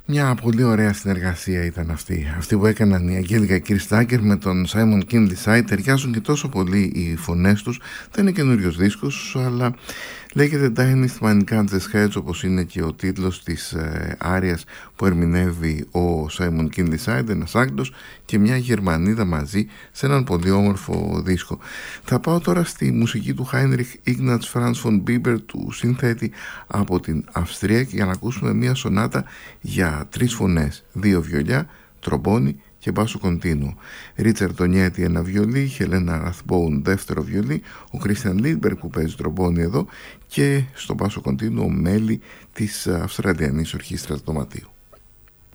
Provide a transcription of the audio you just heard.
Μια πολύ ωραία συνεργασία ήταν αυτή που έκαναν η Αγγέλικα Κριστάκερ με τον Σάιμον Κίνλισάι. Ταιριάζουν και τόσο πολύ οι φωνές τους. Δεν είναι καινούριος δίσκος, αλλά λέγεται Tiny Mancantes Heads, όπως είναι και ο τίτλος της άριας που ερμηνεύει ο Σάιμον Κίνλισάι, ένας Άγγλος και μια Γερμανίδα μαζί σε έναν πολύ όμορφο δίσκο. Θα πάω τώρα στη μουσική του Heinrich Ignaz Franz von Bieber, του συνθέτη από την Αυστρία, για να ακούσουμε μια σονάτα για 3 φωνές, 2 βιολιά, τρομπόνι και μπάσο κοντίνου. Ρίτσαρντ Τονιέτη ένα βιολί, Χελένα Ραθμπόουν δεύτερο βιολί, ο Κρίστιαν Λίντμπεργκ που παίζει τρομπόνι εδώ και στο μπάσο κοντίνου ο μέλη της Αυστραλιανής Ορχήστρας Δωματίου.